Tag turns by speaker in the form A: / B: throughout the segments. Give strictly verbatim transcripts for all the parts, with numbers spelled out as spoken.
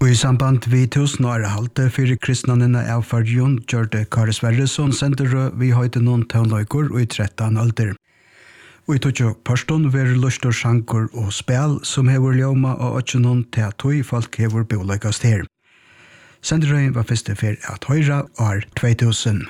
A: Og i samband vi tusen år halte fyrir kristnanina av Farjon gjørte Kari Sverresson sender vi høyde noen tøvnløyker og i trettan alder. Og i tøtjo pørston ver lustor sjankur og spel som hever ljoma og ikke noen til at tøy folk hever bolaugast her. Senderøyen var første for at høyra år tvåtusen.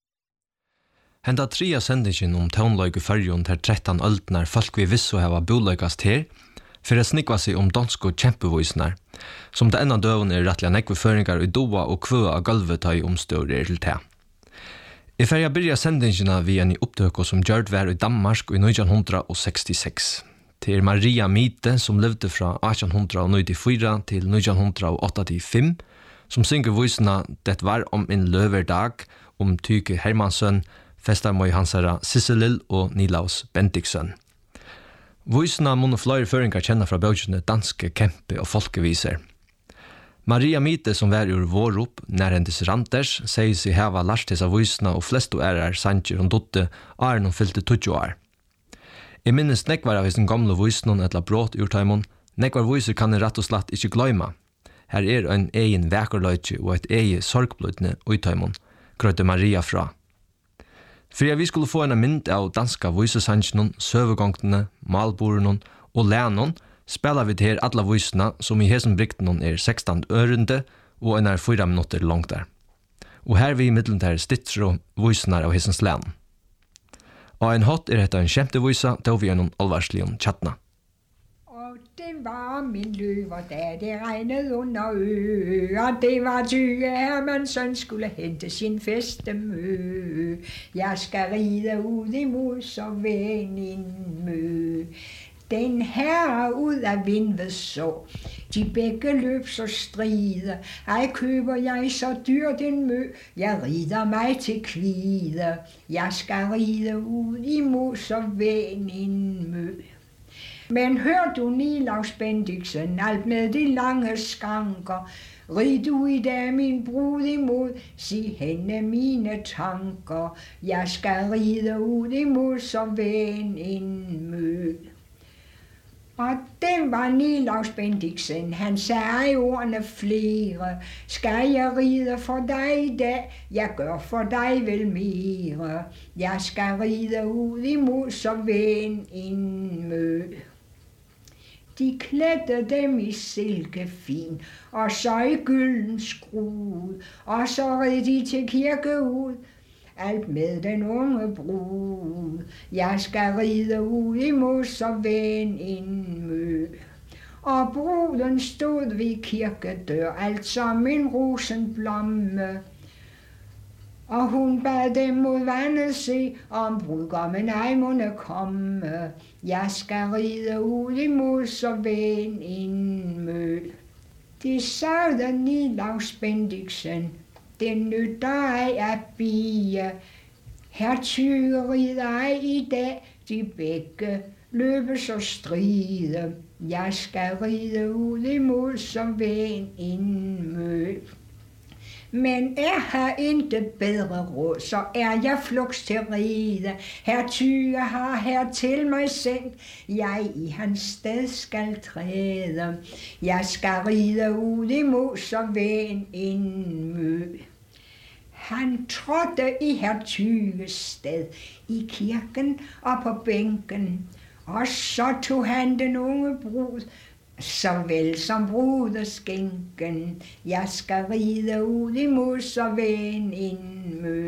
B: Henda tria sendingen om tøvnløyke Farjon til trettan aldnar folk vi vissu heva bolaugast her, for å snikva seg om dansk og kjempevoisnar, som det enda døven er rettelig nekve føringar i doa og kvøa av galvetai omstøyre til te. I ferja byrja sendingina vi en i opptøk som gjørt vær i Danmark i nitton sekstiseks. Det er Maria Mite som levde fra atten nittifire til nitton åttifem, som synger voisna «Det var om en løverdag» om Tyke Hermansson, Festarmøy Hansara Sisselil og Nilaus Bendiksson. Voisna må flere føringar kjenner fra bøkene danske kempe og folkeviser. Maria Mite, som var ur Vårup, nærhendes Randers, sier seg heva lart hesa voisna og flestu ærar sanger hun dotte æren hun fyllte tjugo år. Jeg minnes nekvar av hesten gamle voisnon etla bråt urtaimon, nekvar voiser kan jeg rett og slett ikke gløyma. Her er en egen vekerløyke og et egen sorgbløytne urtaimon, krøyde Maria fra. For jeg vi skulle få en mynd av danska voisesangen, søvegångtene, malborene og lænen, spiller vi til her alle voisene som i hesen brikten er sekstan ørende og en er fyra minutter langt der. Og her vi i middelen til stittre og voisene av hesens lænen. Og en hot er dette en kjempevoise, da vi er noen alvarslige tjattene.
C: Det var min løver, da det regnede under ø, og det var Tyge Hermansson skulle hente sin festemø. Jeg skal ride ud imod så venindmø. Den herre ud af vindet så, de begge løb så stride. Ej, køber jeg så dyrt en mø, jeg rider mig til kvide. Jeg skal ride ud imod så venindmø. Men hør du Nilaus Bendiksen, alt med de lange skanker. Rid du i dag min brud imod, sig hende mine tanker. Jeg skal ride ud imod så venindmø. Og det var Nilaus Bendiksen, han sagde ordene flere. Skal jeg ride for dig i dag, jeg gør for dig vel mere. Jeg skal ride ud imod så venindmø. De klædte dem i silkefin, og så i gylden skrud, og så red de til kirke ud, alt med den unge brud. Jeg skal ride ud imod så venindmø. Og bruden stod ved kirkedør, alt som en rosenblomme. Og hun bad dem mod vandet se, om brudgommen ej måtte komme. Jeg skal ride ud imod så venindmø. Det sagde Nilaus Bendiksen, det nytter ej at bie. Her Tyge rider ej i dag, de begge løbe så stride. Jeg skal ride ud imod så venindmø. Men er her intet bedre råd, så er jeg fluks til ride. Herr Tyge har her til mig sendt, jeg i hans sted skal træde. Jeg skal ride ud imod så venindmø. Han trådte i herr Tyges sted, i kirken og på bænken, og så tog han den unge brud, såvel som bruderskænken. Jeg skal ride ud imod så venindmø.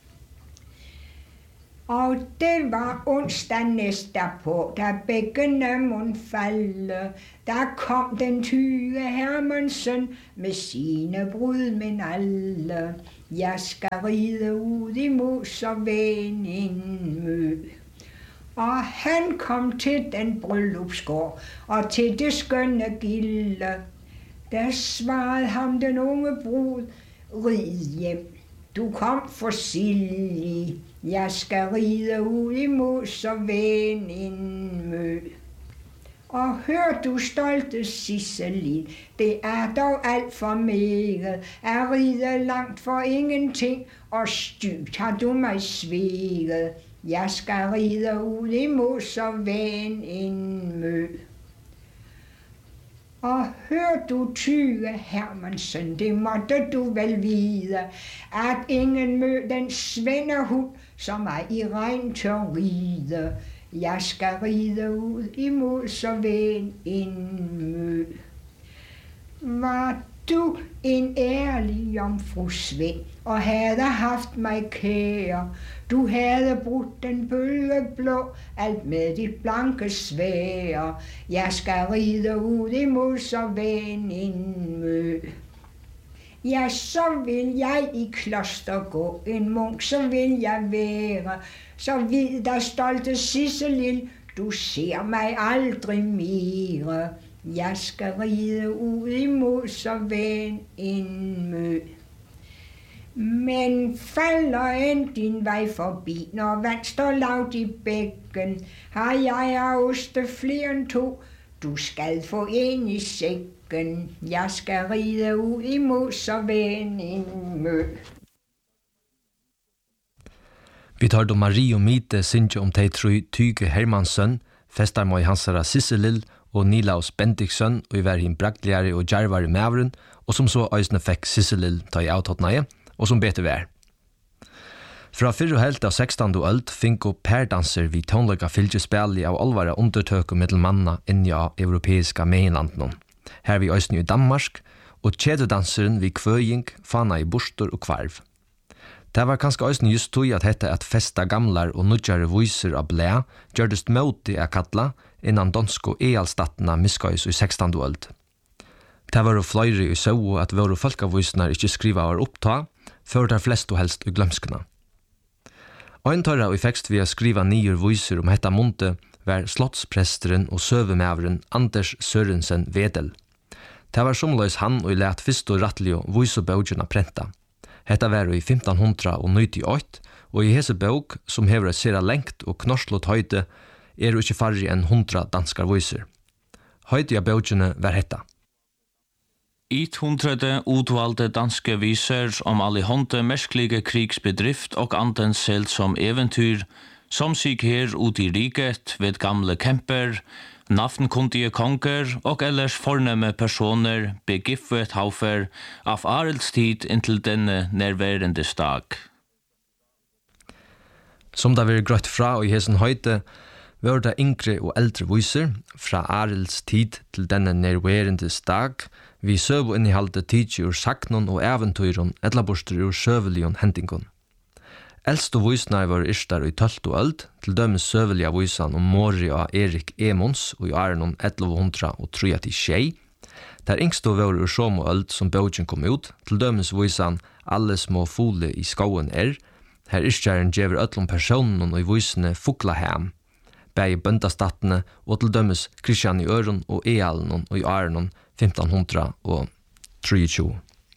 C: Og det var onsdag næste på, da bækkene mund falde. Der kom den Tyge Hermansson med sine brudmænd alle. Jeg skal ride ud imod så venindmø. Og han kom til den bryllupsgård og til det skønne gilde. Der svarede ham den unge brud, rid hjem, du kom for sildig. Jeg skal ride ud imod så venindmø. Og hør du stolte Sisselin, det er dog alt for meget. At ride langt for ingenting, og stygt har du mig sveget. Jeg skal ride ud imod så venindmø. Og hør du Tyge Hermansen, det måtte du vel vide, at ingen mød den svendehund, som er i regn tør ride. Jeg skal ride ud imod så ven en mø. Var du en ærlig jomfru Svend, og havde haft mig kære, du havde brudt den bølgeblå, alt med dit blanke svære. Jeg skal ride ud imod så ven en mø. Ja, så vil jeg i kloster gå, en munk, så vil jeg være, så vid der stolte Sisselil, du ser mig aldrig mere. Jeg skal ride ud imod så ven en mø. Men falder end din vej forbi, når vand står lavt i bækken, har jeg af oste flere end to, du skal få en i sækken. Jeg skal ride ud imod så ven en mø.
B: Vi tar då Marie og Mite synge om de tre Tyge Hermansen, festarmøy hansara Sisselil og Nilaus Bendiksson, og i hver hin bragtligare og djarvare mævren, og som så øysene fikk Sisselil ta i avtåttnæje, og som beter vær. Fra fyrre helt av sekstande øld finko perdanser vi tonløyga fylgjespelli av alvara undertøk og middelmanna inni av europeiska meginlandene. Her vi øysene i Danmark, og kjededanseren vi kvøying, fana i bostor og kvarv. Det var kanskje øysene just tog at hette at festa gamlar og nudjare voiser av blæ, gjørdest møti a kalla, innan dansko ealstatna miskøys i sekstande øld. Det var fløyre i så at våre folkavoisene ikke skriva var oppta, før der flest og helst i glømskene. Ein tørra og fekst vi å skriva nyer voiser om hetta munte var slottspresteren og søvemæveren Anders Sørensen Vedel. Det var somløys han og let fyrst og rattelig og voisebøgjene prenta. Hetta var i femten nittioåtta, og i hese bøg, som hever sera lengt og knorslått høyde, er jo ikke farri enn hundra danskar voiser. Høyde av bøgjene var hetta.
D: It hundrade utvalgte danske viser om alle hånde merkelige krigsbedrift og anden selv som eventyr, som sig her ut i riket ved gamle kemper, nafnkundige konger og ellers fornemme personer begiffet haufer av areldstid inntil denne nærværende stag.
B: Som det var grøtt fra og i hesen høyde, var det yngre og eldre viser fra areldstid til denne nærværende stag, vi søv innehalde tidsi ur saknon og eventyron etla bostur ur søvelion hendingon. Eldst og voisnar var irstar i tølt og øld, til dømes søvelia voisan om Mori og Erik Emons og i Arnon elleve hundra og trojati tjei. Der yngsto var ur som og øld som bøgjen kom ut, til dømes voisan alle små fole i skauen er, her irskjæren djever ötlom personen og i voisene Fuklahem, bæg i bøndastatene og til dømes Kristian i Øron og Ealen og i Arnon femten hundra og treogtjúgu.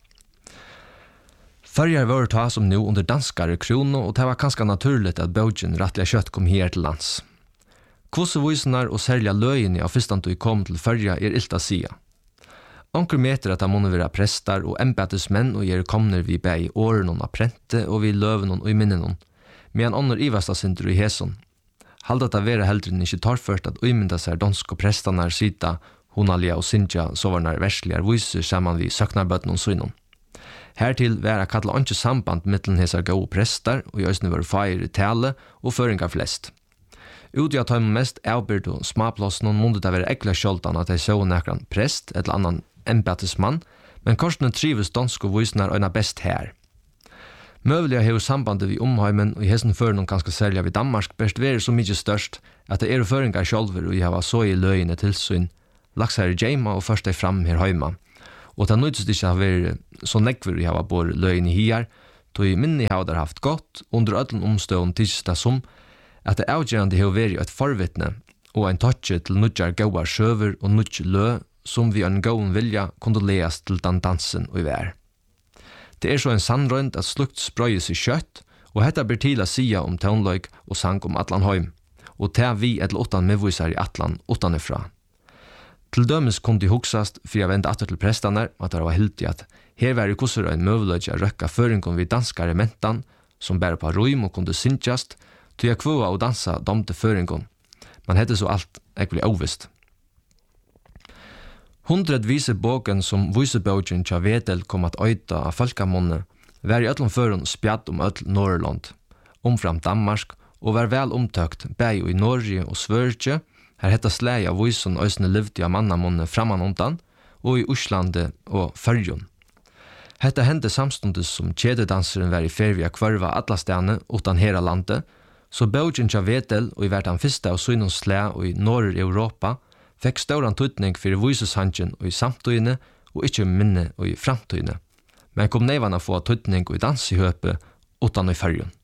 B: Førjar var ta som nu under danskare krono, og det var kanskje naturligt at bøgjen rattliga kjøtt kom her til lands. Kvosevoisnar og særlig løgene av fyrstand du kom til førja er ilt a sia. Onker meter at det må være prestar og embeddesmenn og gjør komner vi bæg i åren av prente og vi løven og i minnen, medan ånder ivasta synder i heson. Halda det være heldren ikke tarført at uimynda seg dansk og prestanar sita Honalia og Sintja sovarnar versligar voiser saman vi søknarbøtten og søgnon. Hertil var a kalla ikke samband mittlen hesar gode prestar og i øsne var feir i tale og føringar flest. Uti at heim mest avbyrd og smaplåsnon måtte det være ekla skjoldan at de så nekran prest eller annan embeddesmann, men korsene trives dansk og voisnar øyna best her. Møvelig har sambandet vi omheimen og i hessen føringon kanskje særlig av i Danmark best være så mykje størst at det er føringar skjolver og i hava så i løyene tilsyn laks her i Jema og først er fram her heima. Og det nøydest ikke har vært så nekver vi har bor løgn i hier, då i minni har det haft godt under ødlen omstøvn tidsis det som at det avgjørende har vært et forvittne og en touche til nudjar gauar sjøver og nudj lø som vi en gaun vilja kunne leas til den dansen og i vær. Det er så en sannrønt at slukt sprøyes i kjøtt, og hetta ber til å sia om tøvnløg og sang om Atlan heim, og ta vi et åttan medvisar i Atlan utanifra. Til dømes kunne de huksast for jeg vente atter til prestane at det var hildig at her var i kusser en møveløg å røkka føringen vid danskare mentan som bærer på røym og kunne syntjast til jeg kvøa og dansa domte føringen. Man hette så alt ekvelig ovist. Hundret viser boken som visebøkken tja Vedel kom at øyta av folkamåne, var i öllum førun spjatt om öll Norrland, omfram Danmark, og var vel omtøkt bæg i Norge og Sverige, her hetta slæg av visen øysene livdi av mannamåne framan undan, og i Uslande og Fyrjun. Hetta hende samstundes som kjededanseren var i fervi av kvarva atlastane utan hera landet, så bøkken tja Vedel og i vært han fyrsta av synun slæg i Norr-Europa, fekk stauran tutning fyrir vísushandjen og i samtøyne og ikkje minne og i framtøyne. Men kom nevan a få tutning og i dansihøpe utan i Fyrjun.